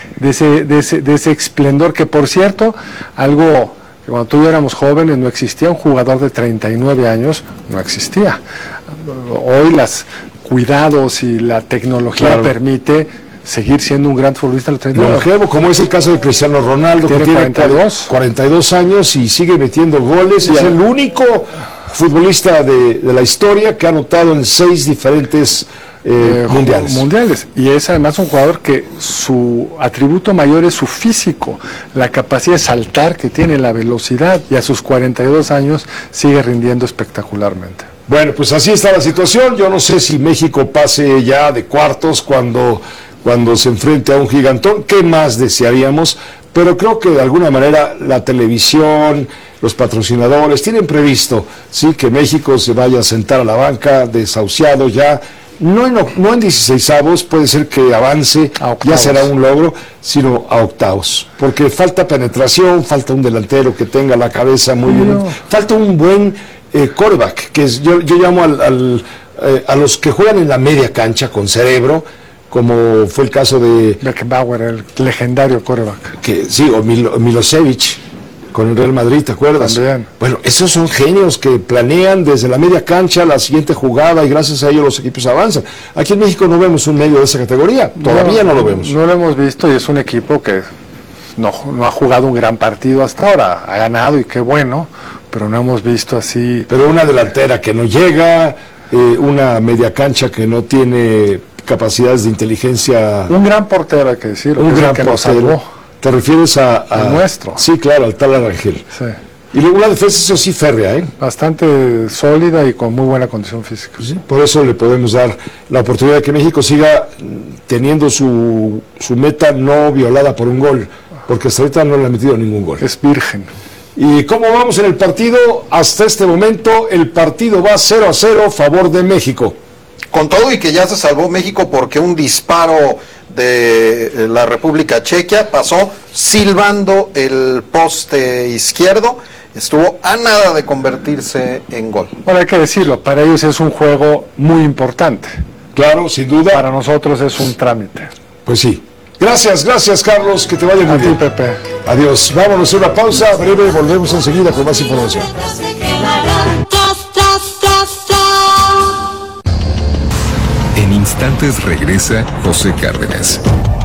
ese esplendor, que por cierto, algo que cuando tú y yo éramos jóvenes no existía, un jugador de 39 años no existía. Hoy los cuidados y la tecnología permite seguir siendo un gran futbolista a los 39 años. Como es el caso de Cristiano Ronaldo, que tiene 42 años y sigue metiendo goles, es el único futbolista de la historia que ha anotado en 6 diferentes mundiales. Y es además un jugador que su atributo mayor es su físico, la capacidad de saltar que tiene, la velocidad, y a sus 42 años sigue rindiendo espectacularmente. Bueno, pues así está la situación. Yo no sé si México pase ya de cuartos cuando se enfrente a un gigantón. ¿Qué más desearíamos? Pero creo que de alguna manera la televisión, los patrocinadores tienen previsto, sí, que México se vaya a sentar a la banca, desahuciado ya, no en 16avos, puede ser que avance, ya será un logro, sino a octavos, porque falta penetración, falta un delantero que tenga la cabeza muy bien, falta un buen quarterback, que es, yo llamo a los que juegan en la media cancha con cerebro, como fue el caso de Beckenbauer, el legendario quarterback. Sí, o Milosevic con el Real Madrid, ¿te acuerdas? También. Bueno, esos son genios que planean desde la media cancha la siguiente jugada y gracias a ellos los equipos avanzan. Aquí en México no vemos un medio de esa categoría, todavía no lo vemos. No lo hemos visto, y es un equipo que no ha jugado un gran partido hasta ahora, ha ganado y qué bueno, pero no hemos visto así. Pero una delantera que no llega, una media cancha que no tiene capacidades de inteligencia. Un gran portero, hay que decirlo. Un gran portero. ¿Te refieres a nuestro? Sí, claro, al tal Arangel. Sí. Y luego una defensa, eso sí, férrea, bastante sólida y con muy buena condición física. Sí, por eso le podemos dar la oportunidad de que México siga teniendo su meta no violada por un gol, porque hasta ahorita no le ha metido ningún gol. Es virgen. ¿Y cómo vamos en el partido? Hasta este momento el partido va 0-0 a favor de México. Con todo y que ya se salvó México porque un disparo de la República Checa pasó silbando el poste izquierdo, estuvo a nada de convertirse en gol. Bueno, hay que decirlo, para ellos es un juego muy importante. Claro, sin duda. Para nosotros es un trámite. Pues sí. Gracias, Carlos, que te vaya muy bien. A ti, Pepe. Adiós. Vámonos a una pausa breve, volvemos enseguida con más información. En instantes regresa José Cárdenas.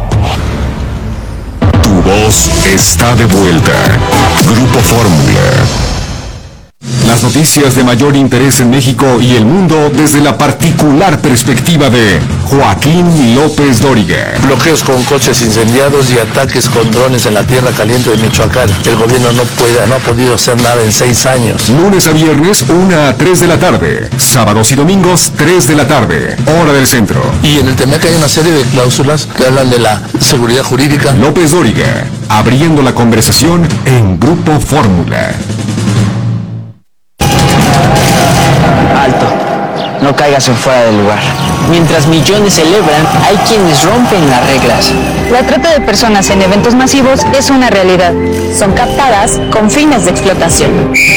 Tu voz está de vuelta. Grupo Fórmula. Las noticias de mayor interés en México y el mundo desde la particular perspectiva de Joaquín López Dóriga. Bloqueos con coches incendiados y ataques con drones en la tierra caliente de Michoacán. El gobierno no ha podido hacer nada en 6 años. Lunes a viernes, 1 a 3 de la tarde. Sábados y domingos, 3 de la tarde. Hora del centro. Y en el TEMEC hay una serie de cláusulas que hablan de la seguridad jurídica. López Dóriga, abriendo la conversación en Grupo Fórmula. Alto. no caigas en fuera de lugar. Mientras millones celebran, hay quienes rompen las reglas. La trata de personas en eventos masivos es una realidad. Son captadas con fines de explotación.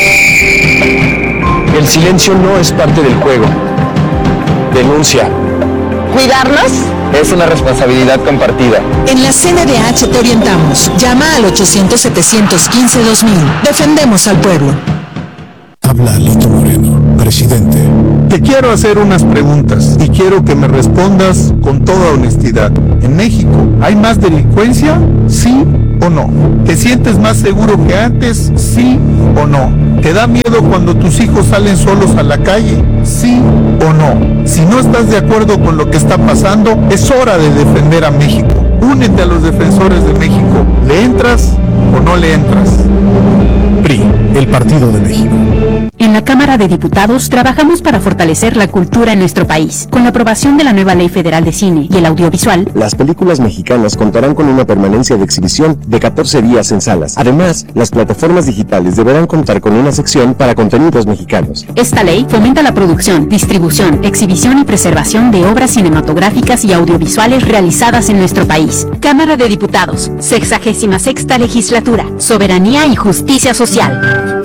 El silencio no es parte del juego. Denuncia. ¿Cuidarnos? Es una responsabilidad compartida. En la CNDH te orientamos. Llama al 800-715-2000. Defendemos al pueblo. Habla Lito Moreno, presidente. Te quiero hacer unas preguntas y quiero que me respondas con toda honestidad. ¿En México hay más delincuencia? ¿Sí o no? ¿Te sientes más seguro que antes? ¿Sí o no? ¿Te da miedo cuando tus hijos salen solos a la calle? ¿Sí o no? Si no estás de acuerdo con lo que está pasando, es hora de defender a México. Únete a los defensores de México. ¿Le entras o no le entras? PRI, el Partido de México. En la Cámara de Diputados trabajamos para fortalecer la cultura en nuestro país. Con la aprobación de la nueva Ley Federal de Cine y el Audiovisual, las películas mexicanas contarán con una permanencia de exhibición de 14 días en salas. Además, las plataformas digitales deberán contar con una sección para contenidos mexicanos. Esta ley fomenta la producción, distribución, exhibición y preservación de obras cinematográficas y audiovisuales realizadas en nuestro país. Cámara de Diputados, 66ª Legislatura, Soberanía y Justicia Social.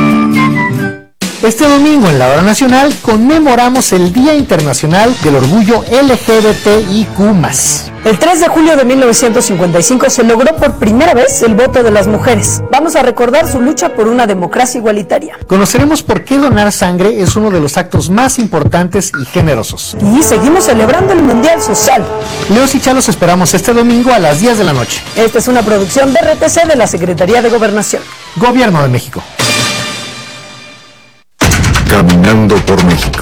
Este domingo en la Hora Nacional conmemoramos el Día Internacional del Orgullo LGBTIQ+. El 3 de julio de 1955 se logró por primera vez el voto de las mujeres. Vamos a recordar su lucha por una democracia igualitaria. Conoceremos por qué donar sangre es uno de los actos más importantes y generosos. Y seguimos celebrando el Mundial Social. Leos y Chalos esperamos este domingo a las 10 de la noche. Esta es una producción de RTC de la Secretaría de Gobernación. Gobierno de México. Caminando por México.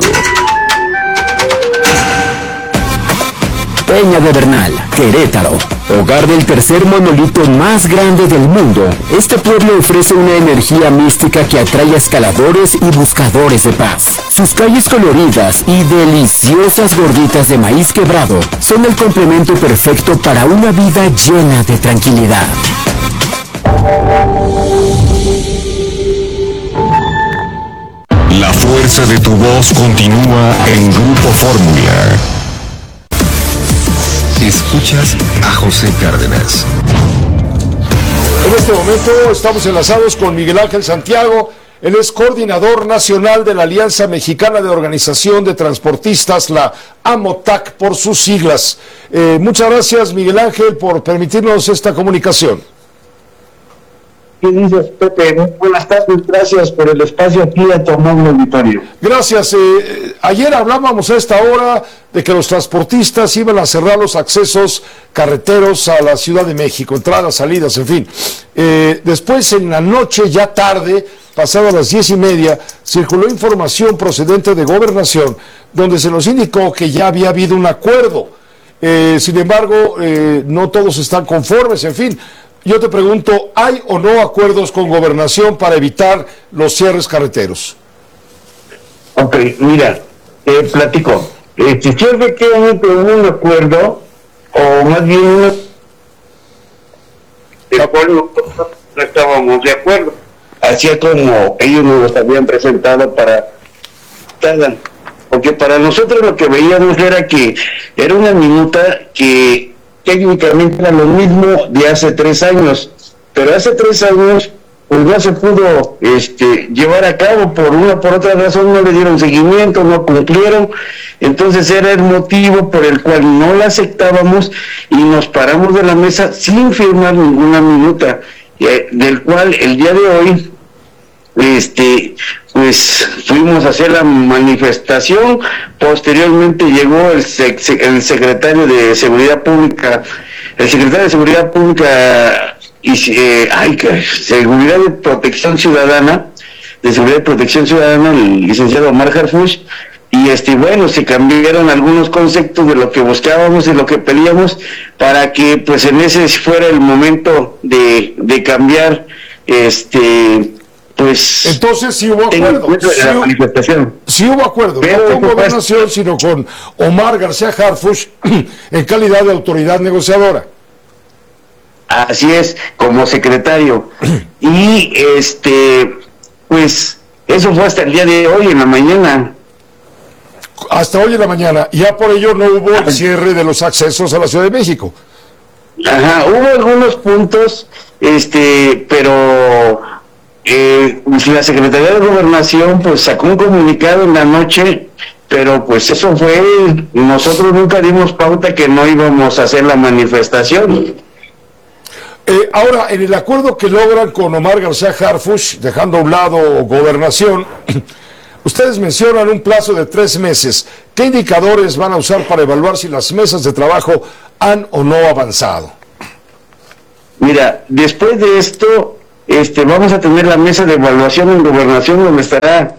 Peña de Bernal, Querétaro, hogar del tercer monolito más grande del mundo. Este pueblo ofrece una energía mística que atrae a escaladores y buscadores de paz. Sus calles coloridas y deliciosas gorditas de maíz quebrado son el complemento perfecto para una vida llena de tranquilidad. La fuerza de tu voz continúa en Grupo Fórmula. Escuchas a José Cárdenas. En este momento estamos enlazados con Miguel Ángel Santiago. Él es coordinador nacional de la Alianza Mexicana de Organización de Transportistas, la AMOTAC por sus siglas. Muchas gracias, Miguel Ángel, por permitirnos esta comunicación. ¿Qué dices, Pepe? Muy buenas tardes, gracias por el espacio aquí a tu amable auditorio. Gracias. Ayer hablábamos a esta hora de que los transportistas iban a cerrar los accesos carreteros a la Ciudad de México, entradas, salidas, en fin. Después, en la noche, ya tarde, pasado a las 10:30, circuló información procedente de Gobernación, donde se nos indicó que ya había habido un acuerdo. Sin embargo, no todos están conformes, en fin. Yo te pregunto, ¿hay o no acuerdos con Gobernación para evitar los cierres carreteros? Ok, mira, platico. Si se que un acuerdo, o más bien de acuerdo, no estábamos de acuerdo. Así como ellos nos habían presentado para cada. Porque para nosotros lo que veíamos era que era una minuta que técnicamente era lo mismo de hace 3 años, pero hace 3 años pues no se pudo llevar a cabo por otra razón, no le dieron seguimiento, no cumplieron, entonces era el motivo por el cual no la aceptábamos y nos paramos de la mesa sin firmar ninguna minuta, del cual el día de hoy pues fuimos a hacer la manifestación. Posteriormente llegó el secretario de Seguridad Pública, y Seguridad de Protección Ciudadana, el licenciado Omar Harfuch, y bueno, se cambiaron algunos conceptos de lo que buscábamos y lo que pedíamos para que pues en ese fuera el momento de cambiar pues entonces sí hubo acuerdo, sí hubo acuerdo, pero no con Gobernación, sino con Omar García Harfuch en calidad de autoridad negociadora. Así es, como secretario. Y pues eso fue hasta el día de hoy en la mañana. Hasta hoy en la mañana. Ya por ello no hubo el cierre de los accesos a la Ciudad de México. Ajá, hubo algunos puntos, pero la Secretaría de Gobernación pues sacó un comunicado en la noche, pero pues eso fue, nosotros nunca dimos pauta que no íbamos a hacer la manifestación. Ahora, en el acuerdo que logran con Omar García Harfuch, dejando a un lado Gobernación, ustedes mencionan un plazo de 3 meses. ¿Qué indicadores van a usar para evaluar si las mesas de trabajo han o no avanzado? Mira, después de esto, vamos a tener la mesa de evaluación en Gobernación, donde estará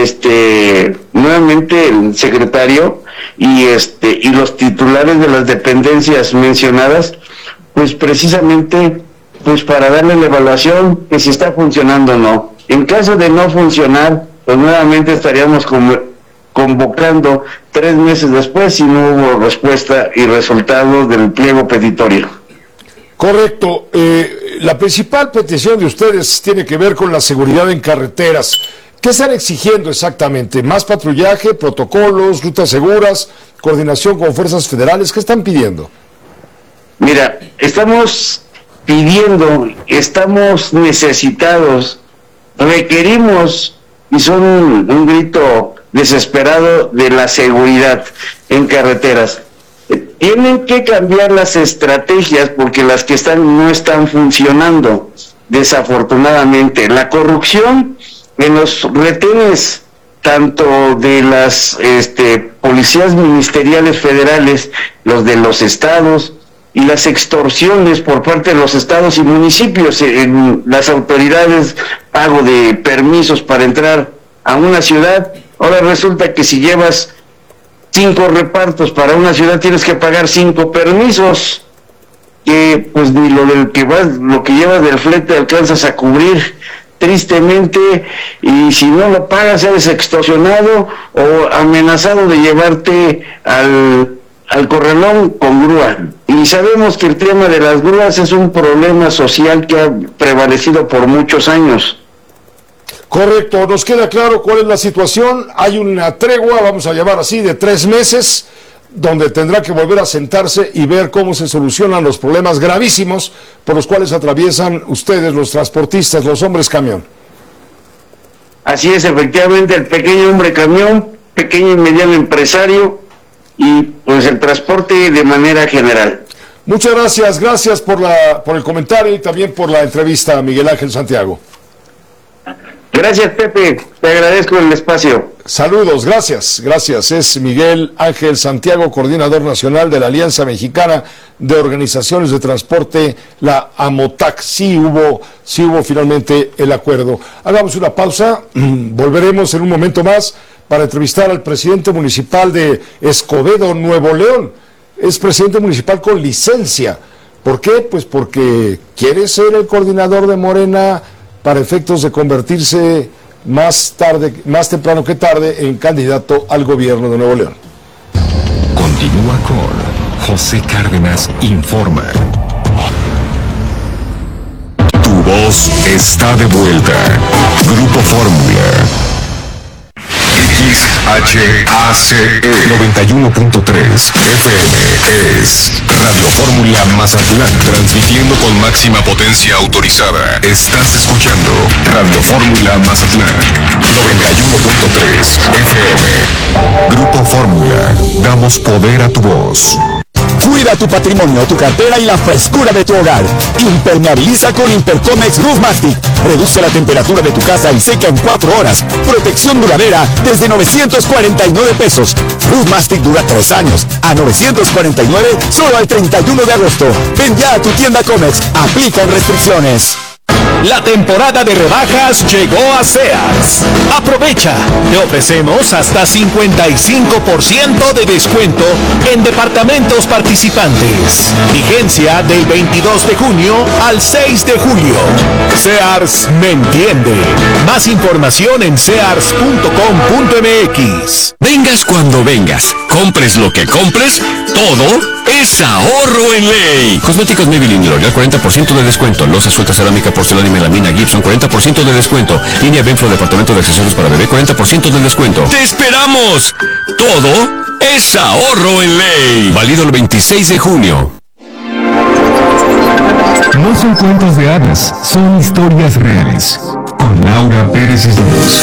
nuevamente el secretario y los titulares de las dependencias mencionadas, pues precisamente pues para darle la evaluación que si está funcionando o no. En caso de no funcionar, pues nuevamente estaríamos convocando 3 meses después si no hubo respuesta y resultados del pliego petitorio. Correcto. La principal petición de ustedes tiene que ver con la seguridad en carreteras. ¿Qué están exigiendo exactamente? ¿Más patrullaje, protocolos, rutas seguras, coordinación con fuerzas federales? ¿Qué están pidiendo? Mira, estamos pidiendo, estamos necesitados, requerimos, y son un grito desesperado de la seguridad en carreteras. Tienen que cambiar las estrategias porque las que no están funcionando, desafortunadamente. La corrupción en los retenes, tanto de las policías ministeriales federales, los de los estados, y las extorsiones por parte de los estados y municipios en las autoridades, pago de permisos para entrar a una ciudad. Ahora resulta que si llevas 5 repartos para una ciudad tienes que pagar 5 permisos, que pues ni lo que llevas del flete alcanzas a cubrir, tristemente, y si no lo pagas eres extorsionado o amenazado de llevarte al corralón con grúa. Y sabemos que el tema de las grúas es un problema social que ha prevalecido por muchos años. Correcto, nos queda claro cuál es la situación. Hay una tregua, vamos a llamar así, de 3 meses, donde tendrá que volver a sentarse y ver cómo se solucionan los problemas gravísimos por los cuales atraviesan ustedes, los transportistas, los hombres camión. Así es, efectivamente, el pequeño hombre camión, pequeño y mediano empresario, y pues el transporte de manera general. Muchas gracias por el comentario y también por la entrevista, Miguel Ángel Santiago. Gracias, Pepe, te agradezco el espacio. Saludos, gracias. Es Miguel Ángel Santiago, coordinador nacional de la Alianza Mexicana de Organizaciones de Transporte, la AMOTAC. Sí hubo finalmente el acuerdo. Hagamos una pausa, volveremos en un momento más para entrevistar al presidente municipal de Escobedo, Nuevo León. Es presidente municipal con licencia. ¿Por qué? Pues porque quiere ser el coordinador de Morena para efectos de convertirse más temprano que tarde en candidato al gobierno de Nuevo León. Continúa con José Cárdenas Informa. Tu voz está de vuelta. Grupo Fórmula. XHACE 91.3 FM es Radio Fórmula Mazatlán, transmitiendo con máxima potencia autorizada. Estás escuchando Radio Fórmula Mazatlán 91.3 FM. Grupo Fórmula, damos poder a tu voz. Cuida tu patrimonio, tu cartera y la frescura de tu hogar. Impermeabiliza con Impercomex Roof Mastic. Reduce la temperatura de tu casa y seca en 4 horas. Protección duradera desde 949 pesos. Roof Mastic dura 3 años. A 949 solo al 31 de agosto. Ven ya a tu tienda Comex. Aplican restricciones. La temporada de rebajas llegó a Sears. Aprovecha, te ofrecemos hasta 55% de descuento en departamentos participantes. Vigencia del 22 de junio al 6 de julio. Sears me entiende. Más información en sears.com.mx. Vengas cuando vengas, compres lo que compres, todo es ahorro en ley. Cosméticos Maybelline y L'Oreal 40% de descuento. Loza suelta cerámica, porcelana y melamina Gibson 40% de descuento. Línea Benflo departamento de accesorios para bebé 40% de descuento. ¡Te esperamos! todo es ahorro en ley. Válido el 26 de junio. No son cuentos de hadas, son historias reales. Con Laura Pérez Islas.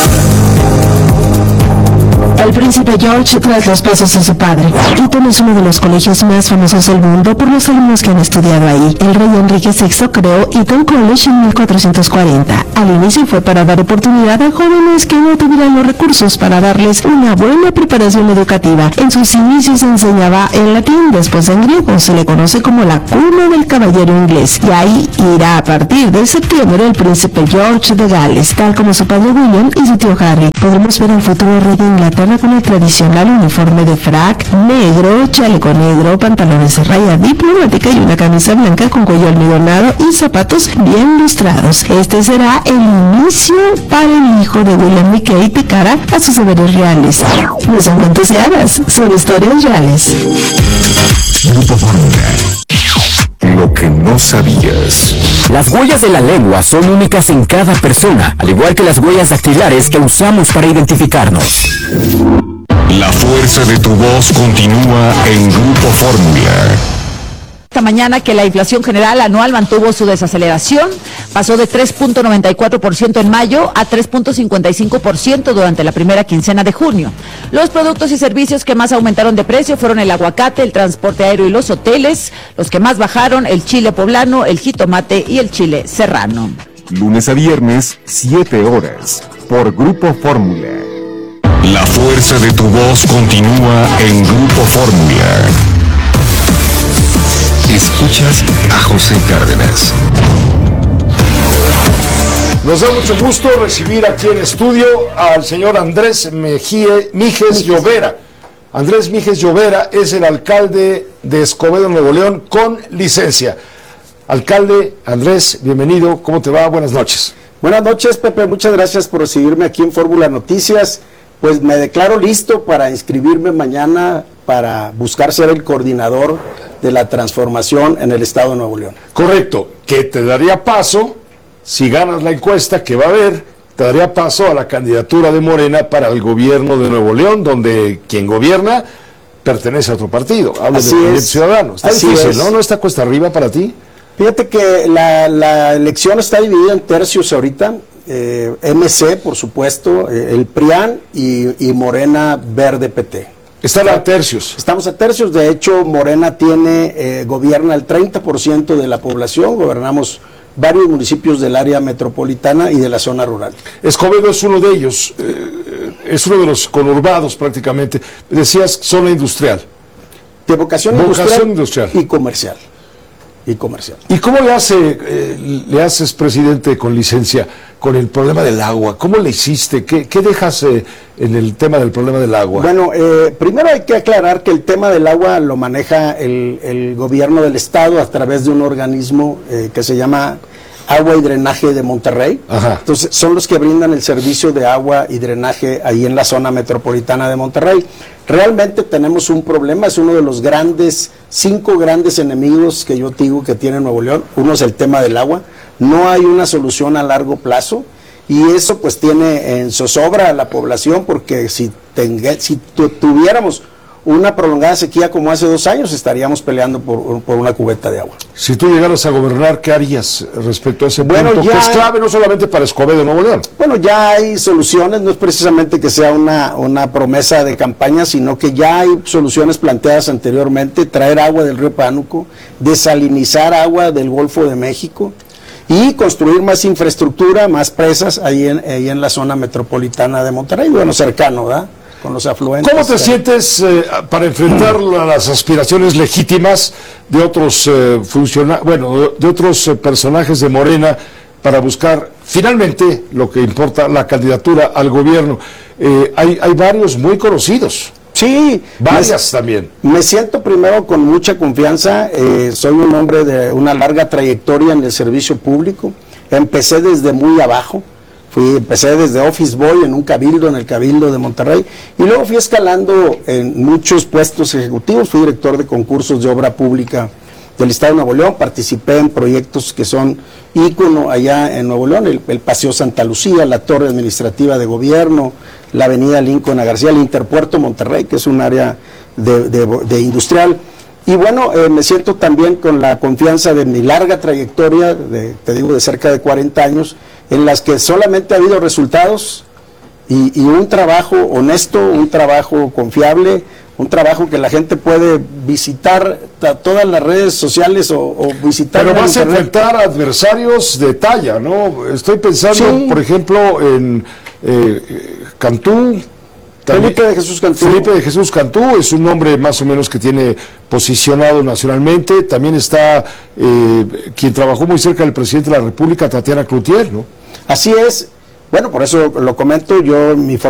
El príncipe George tras los pasos de su padre. Eton es uno de los colegios más famosos del mundo por los alumnos que han estudiado ahí. El rey Enrique VI creó Eton College en 1440. Al inicio fue para dar oportunidad a jóvenes que no tuvieran los recursos para darles una buena preparación educativa. En sus inicios se enseñaba en latín, después en griego. Se le conoce como la cuna del caballero inglés. Y ahí irá a partir de septiembre el príncipe George de Gales, tal como su padre William y su tío Harry. Podremos ver al futuro rey de Inglaterra con el tradicional uniforme de frac negro, chaleco negro, pantalones de raya diplomática y una camisa blanca con cuello almidonado y zapatos bien lustrados. Este será el inicio para el hijo de William y Kate de cara a sus deberes reales. No son cuentos de hadas, son historias reales. Grupo Fórmula. Lo que no sabías. Las huellas de la lengua son únicas en cada persona, al igual que las huellas dactilares que usamos para identificarnos. La fuerza de tu voz continúa en Grupo Fórmula. Esta mañana que la inflación general anual mantuvo su desaceleración, pasó de 3.94% en mayo a 3.55% durante la primera quincena de junio. Los productos y servicios que más aumentaron de precio fueron el aguacate, el transporte aéreo y los hoteles. Los que más bajaron, el chile poblano, el jitomate y el chile serrano. Lunes a viernes, 7 horas, por Grupo Fórmula. La fuerza de tu voz continúa en Grupo Fórmula. Escuchas a José Cárdenas. Nos da mucho gusto recibir aquí en estudio al señor Andrés Mijes Llovera. Andrés Mijes Llovera es el alcalde de Escobedo, Nuevo León, con licencia. Alcalde Andrés, bienvenido. ¿Cómo te va? Buenas noches. Buenas noches, Pepe. Muchas gracias por recibirme aquí en Fórmula Noticias. Pues me declaro listo para inscribirme mañana para buscar ser el coordinador de la transformación en el estado de Nuevo León. Correcto, que te daría paso, si ganas la encuesta que va a haber, te daría paso a la candidatura de Morena para el gobierno de Nuevo León, donde quien gobierna pertenece a otro partido. Hablo de Movimiento Ciudadano. Está difícil, ¿no? ¿No está cuesta arriba para ti? Fíjate que la elección está dividida en tercios ahorita. MC, por supuesto, el PRIAN y Morena Verde PT. Están a tercios. Estamos a tercios. De hecho, Morena gobierna el 30% de la población. Gobernamos varios municipios del área metropolitana y de la zona rural. Escobedo es uno de ellos. Es uno de los conurbados prácticamente. Decías zona industrial. De vocación industrial y comercial. ¿Y cómo le haces, presidente, con licencia, con el problema del agua? ¿Cómo le hiciste? ¿Qué dejas en el tema del problema del agua? Bueno, primero hay que aclarar que el tema del agua lo maneja el gobierno del estado a través de un organismo que se llama Agua y Drenaje de Monterrey. Ajá. Entonces, son los que brindan el servicio de agua y drenaje ahí en la zona metropolitana de Monterrey. Realmente tenemos un problema, es uno de los 5 grandes enemigos que yo digo que tiene Nuevo León. Uno es el tema del agua. No hay una solución a largo plazo y eso pues tiene en zozobra a la población, porque si tuviéramos una prolongada sequía como hace 2 años, estaríamos peleando por una cubeta de agua. Si tú llegaras a gobernar, ¿qué harías respecto a ese punto? Que es clave no solamente para Escobedo, Nuevo León. Bueno, ya hay soluciones, no es precisamente que sea una promesa de campaña, sino que ya hay soluciones planteadas anteriormente: traer agua del río Pánuco, desalinizar agua del Golfo de México y construir más infraestructura, más presas ahí en la zona metropolitana de Monterrey, bueno, cercano, ¿verdad?, con los afluentes. ¿Cómo te sientes para enfrentar las aspiraciones legítimas de otros de otros personajes de Morena para buscar finalmente lo que importa, la candidatura al gobierno? Hay varios muy conocidos. Sí, varias también. Me siento primero con mucha confianza. Soy un hombre de una larga trayectoria en el servicio público. Empecé desde muy abajo. Empecé desde Office Boy en un cabildo, en el Cabildo de Monterrey, y luego fui escalando en muchos puestos ejecutivos. Fui director de concursos de obra pública del Estado de Nuevo León, participé en proyectos que son ícono allá en Nuevo León, el Paseo Santa Lucía, la Torre Administrativa de Gobierno, la avenida Lincoln a García, el Interpuerto Monterrey, que es un área de industrial. Y bueno, me siento también con la confianza de mi larga trayectoria, te digo, de cerca de 40 años, en las que solamente ha habido resultados y un trabajo honesto, un trabajo confiable, un trabajo que la gente puede visitar todas las redes sociales o visitar. Pero vas a enfrentar adversarios de talla, ¿no? Estoy pensando, por ejemplo, en Cantú. Felipe de Jesús Cantú. Felipe de Jesús Cantú es un hombre más o menos que tiene posicionado nacionalmente. También está quien trabajó muy cerca del presidente de la República, Tatiana Cloutier, ¿no? Así es. Bueno, por eso lo comento. Yo, mi